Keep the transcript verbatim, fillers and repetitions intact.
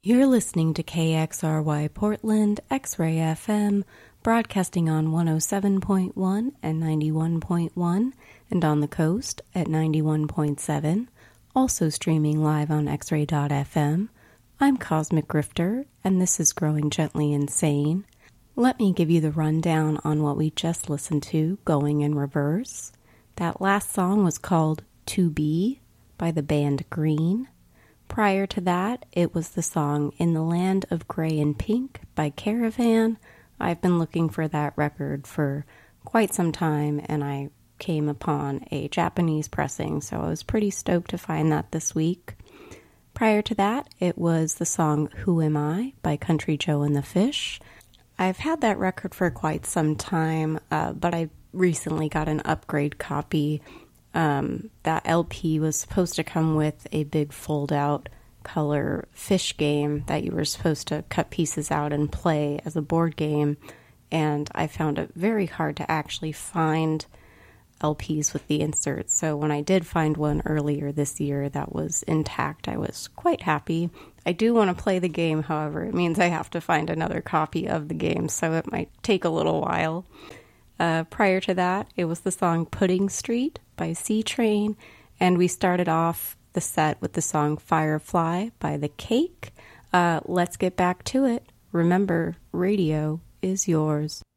You're listening to K X R Y Portland, X-Ray F M, broadcasting on one oh seven point one and ninety-one point one, and on the coast at ninety-one point seven, also streaming live on x ray dot f m. I'm Cosmic Grifter, and this is Growing Gently Insane. Let me give you the rundown on what we just listened to, going in reverse. That last song was called To Be by the band Green. Prior to that, it was the song In the Land of Grey and Pink by Caravan. I've been looking for that record for quite some time, and I came upon a Japanese pressing, so I was pretty stoked to find that this week. Prior to that, it was the song Who Am I by Country Joe and the Fish. I've had that record for quite some time, uh, but I recently got an upgrade copy. Um, that L P was supposed to come with a big fold-out color fish game that you were supposed to cut pieces out and play as a board game, and I found it very hard to actually find L Ps with the inserts. So when I did find one earlier this year that was intact, I was quite happy. I do want to play the game, however, it means I have to find another copy of the game, so it might take a little while. Uh, prior to that, it was the song Pudding Street by C-Train, and we started off the set with the song Firefly by The Cake. Uh, let's get back to it. Remember, radio is yours.